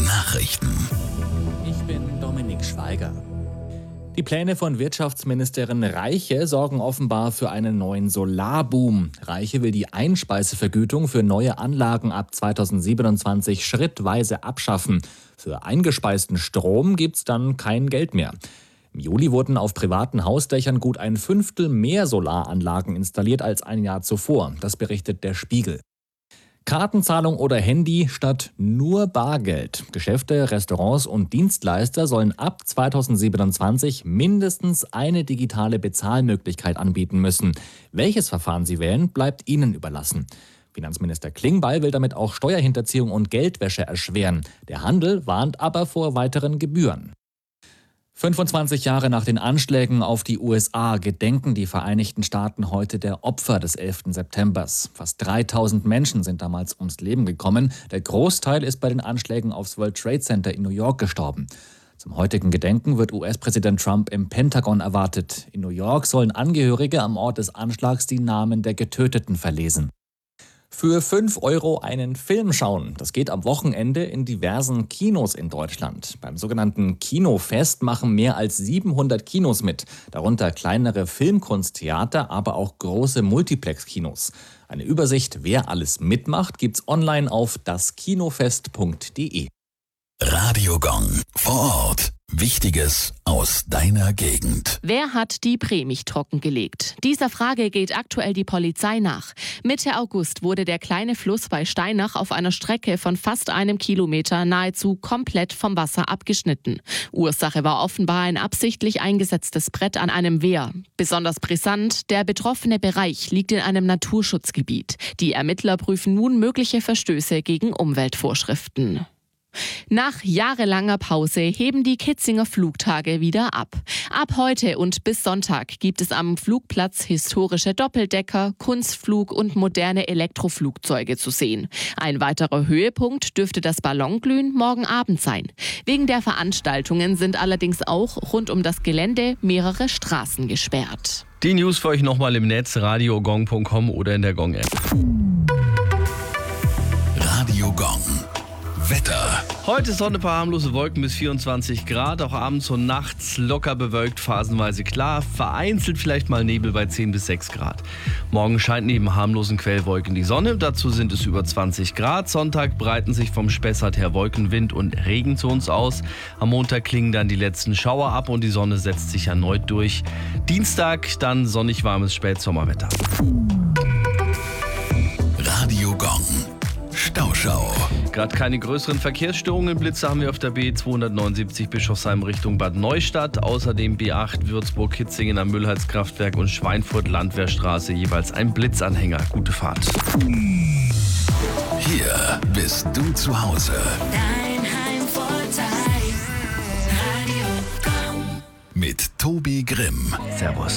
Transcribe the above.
Nachrichten. Ich bin Dominik Schweiger. Die Pläne von Wirtschaftsministerin Reiche sorgen offenbar für einen neuen Solarboom. Reiche will die Einspeisevergütung für neue Anlagen ab 2027 schrittweise abschaffen. Für eingespeisten Strom gibt's dann kein Geld mehr. Im Juli wurden auf privaten Hausdächern gut ein Fünftel mehr Solaranlagen installiert als ein Jahr zuvor. Das berichtet der Spiegel. Kartenzahlung oder Handy statt nur Bargeld. Geschäfte, Restaurants und Dienstleister sollen ab 2027 mindestens eine digitale Bezahlmöglichkeit anbieten müssen. Welches Verfahren sie wählen, bleibt ihnen überlassen. Finanzminister Klingbeil will damit auch Steuerhinterziehung und Geldwäsche erschweren. Der Handel warnt aber vor weiteren Gebühren. 25 Jahre nach den Anschlägen auf die USA gedenken die Vereinigten Staaten heute der Opfer des 11. Septembers. Fast 3000 Menschen sind damals ums Leben gekommen. Der Großteil ist bei den Anschlägen aufs World Trade Center in New York gestorben. Zum heutigen Gedenken wird US-Präsident Trump im Pentagon erwartet. In New York sollen Angehörige am Ort des Anschlags die Namen der Getöteten verlesen. Für 5 € einen Film schauen. Das geht am Wochenende in diversen Kinos in Deutschland. Beim sogenannten Kinofest machen mehr als 700 Kinos mit. Darunter kleinere Filmkunsttheater, aber auch große Multiplex-Kinos. Eine Übersicht, wer alles mitmacht, gibt's online auf daskinofest.de. Radio Gong. Vor Ort. Wichtiges aus deiner Gegend. Wer hat die Premich trockengelegt? Dieser Frage geht aktuell die Polizei nach. Mitte August wurde der kleine Fluss bei Steinach auf einer Strecke von fast 1 Kilometer nahezu komplett vom Wasser abgeschnitten. Ursache war offenbar ein absichtlich eingesetztes Brett an einem Wehr. Besonders brisant, der betroffene Bereich liegt in einem Naturschutzgebiet. Die Ermittler prüfen nun mögliche Verstöße gegen Umweltvorschriften. Nach jahrelanger Pause heben die Kitzinger Flugtage wieder ab. Ab heute und bis Sonntag gibt es am Flugplatz historische Doppeldecker, Kunstflug und moderne Elektroflugzeuge zu sehen. Ein weiterer Höhepunkt dürfte das Ballonglühen morgen Abend sein. Wegen der Veranstaltungen sind allerdings auch rund um das Gelände mehrere Straßen gesperrt. Die News für euch nochmal im Netz, radiogong.com oder in der Gong-App. Radio Gong. Wetter. Heute Sonne, paar harmlose Wolken bis 24 Grad, auch abends und nachts locker bewölkt, phasenweise klar, vereinzelt vielleicht mal Nebel bei 10 bis 6 Grad. Morgen scheint neben harmlosen Quellwolken die Sonne, dazu sind es über 20 Grad. Sonntag breiten sich vom Spessart her Wolkenwind und Regen zu uns aus. Am Montag klingen dann die letzten Schauer ab und die Sonne setzt sich erneut durch. Dienstag dann sonnig warmes Spätsommerwetter. Radio Gong. Stauschau. Gerade keine größeren Verkehrsstörungen. Blitze haben wir auf der B279 Bischofsheim Richtung Bad Neustadt. Außerdem B8 Würzburg-Kitzingen am Müllheizkraftwerk und Schweinfurt-Landwehrstraße jeweils ein Blitzanhänger. Gute Fahrt. Hier bist du zu Hause. Dein Heimvorteil. Radio Gong. Mit Tobi Grimm. Servus.